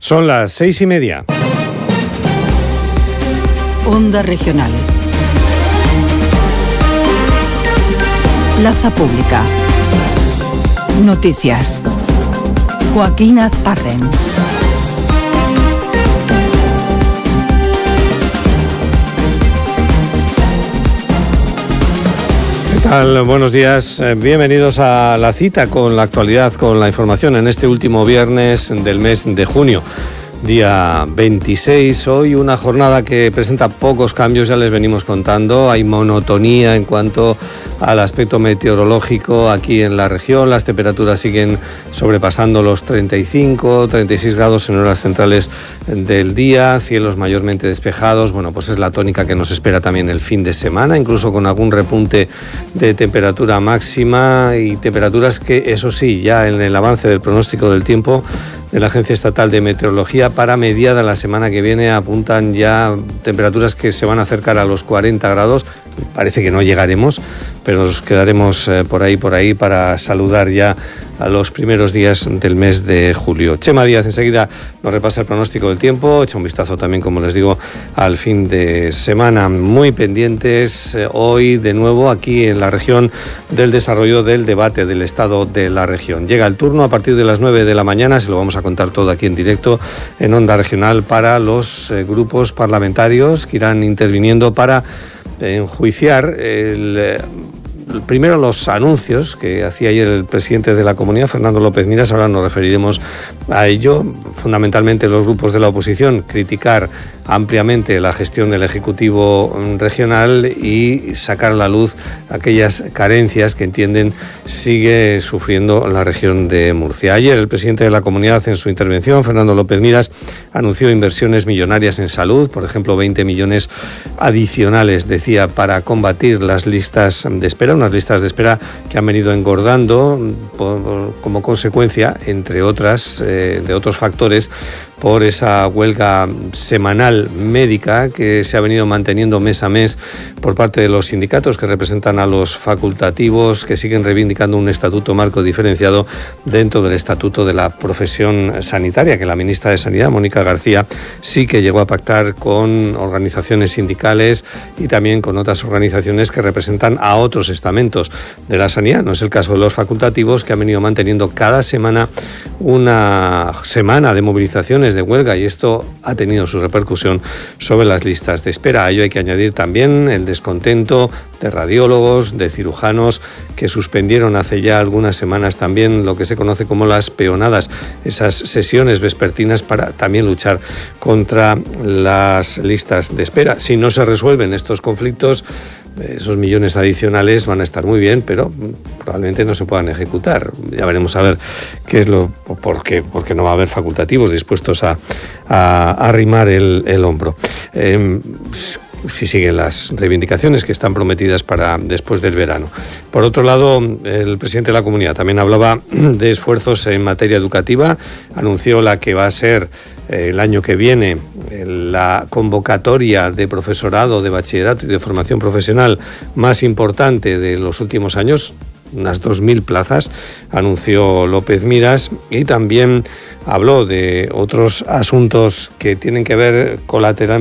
Son las 6:30. Onda Regional. Plaza Pública. Noticias. Joaquín Azparren. ¿Qué tal? Buenos días. Bienvenidos a la cita con la actualidad, con la información en este último viernes del mes de junio. Día 26, hoy una jornada que presenta pocos cambios, ya les venimos contando. Hay monotonía en cuanto al aspecto meteorológico aquí en la región. Las temperaturas siguen sobrepasando los 35, 36 grados en horas centrales del día, cielos mayormente despejados. Bueno, pues es la tónica que nos espera también el fin de semana, incluso con algún repunte de temperatura máxima y temperaturas que, eso sí, ya en el avance del pronóstico del tiempo de la Agencia Estatal de Meteorología, para mediada la semana que viene apuntan ya temperaturas que se van a acercar a los 40 grados. Parece que no llegaremos, pero nos quedaremos por ahí para saludar ya a los primeros días del mes de julio. Chema Díaz enseguida nos repasa el pronóstico del tiempo, echa un vistazo también, como les digo, al fin de semana. Muy pendientes hoy de nuevo aquí en la región del desarrollo del debate del estado de la región. Llega el turno a partir de las 9 de la mañana, se lo vamos a contar todo aquí en directo en Onda Regional para los grupos parlamentarios que irán interviniendo para enjuiciar primero los anuncios que hacía ayer el presidente de la Comunidad, Fernando López Miras. Ahora nos referiremos a ello. Fundamentalmente los grupos de la oposición criticar ampliamente la gestión del Ejecutivo regional y sacar a la luz aquellas carencias que entienden sigue sufriendo la región de Murcia. Ayer el presidente de la Comunidad, en su intervención, Fernando López Miras, anunció inversiones millonarias en salud, por ejemplo 20 millones adicionales, decía, para combatir las listas de espera, unas listas de espera que han venido engordando como consecuencia, entre otras, de otros factores, por esa huelga semanal médica que se ha venido manteniendo mes a mes por parte de los sindicatos que representan a los facultativos, que siguen reivindicando un estatuto marco diferenciado dentro del estatuto de la profesión sanitaria, que la ministra de Sanidad, Mónica García, sí que llegó a pactar con organizaciones sindicales y también con otras organizaciones que representan a otros estamentos de la sanidad. No es el caso de los facultativos, que han venido manteniendo cada semana una semana de movilizaciones de huelga, y esto ha tenido su repercusión sobre las listas de espera. A ello hay que añadir también el descontento de radiólogos, de cirujanos, que suspendieron hace ya algunas semanas también lo que se conoce como las peonadas, esas sesiones vespertinas para también luchar contra las listas de espera. Si no se resuelven estos conflictos, esos millones adicionales van a estar muy bien, pero probablemente no se puedan ejecutar. Ya veremos a ver qué es por qué no va a haber facultativos dispuestos a arrimar el hombro. Si siguen las reivindicaciones que están prometidas para después del verano. Por otro lado, el presidente de la Comunidad también hablaba de esfuerzos en materia educativa. Anunció la que va a ser el año que viene la convocatoria de profesorado, de bachillerato y de formación profesional más importante de los últimos años, unas 2.000 plazas, anunció López Miras, y también habló de otros asuntos que tienen que ver colateralmente